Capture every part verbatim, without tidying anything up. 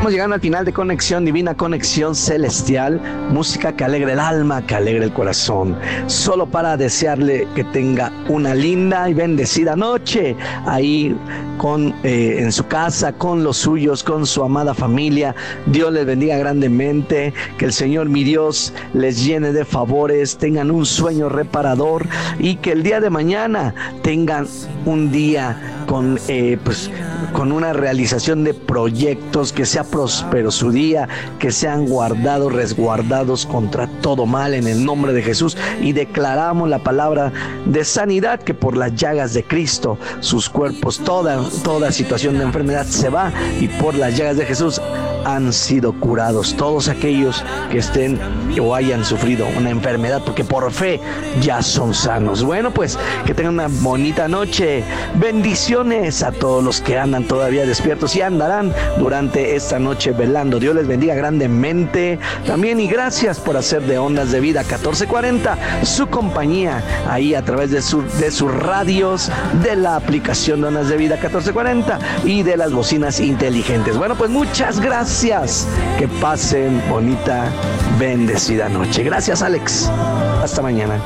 Estamos llegando al final de Conexión Divina, Conexión Celestial, música que alegre el alma, que alegre el corazón. Solo para desearle que tenga una linda y bendecida noche ahí con, eh, en su casa, con los suyos, con su amada familia. Dios les bendiga grandemente, que el Señor mi Dios les llene de favores, tengan un sueño reparador y que el día de mañana tengan un día con, eh, pues, con una realización de proyectos, que sea próspero su día, que sean guardados, resguardados contra todo mal en el nombre de Jesús, y declaramos la palabra de sanidad, que por las llagas de Cristo sus cuerpos, toda, toda situación de enfermedad se va, y por las llagas de Jesús han sido curados todos aquellos que estén o hayan sufrido una enfermedad, porque por fe ya son sanos. Bueno, pues que tengan una bonita noche. Bendiciones a todos los que andan todavía despiertos y andarán durante esta noche velando. Dios les bendiga grandemente también, y gracias por hacer de Ondas de Vida catorce cuarenta su compañía ahí a través de, su, de sus radios, de la aplicación de Ondas de Vida catorce cuarenta y de las bocinas inteligentes. Bueno, pues muchas gracias. Que pasen bonita, bendecida noche. Gracias, Alex. Hasta mañana.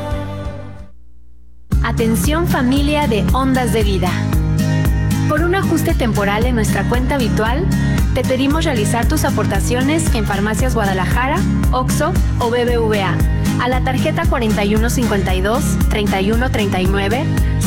Atención, familia de Ondas de Vida. Por un ajuste temporal en nuestra cuenta habitual, te pedimos realizar tus aportaciones en Farmacias Guadalajara, Oxxo o B B V A a la tarjeta cuarenta y uno cincuenta y dos, treinta y uno treinta y nueve,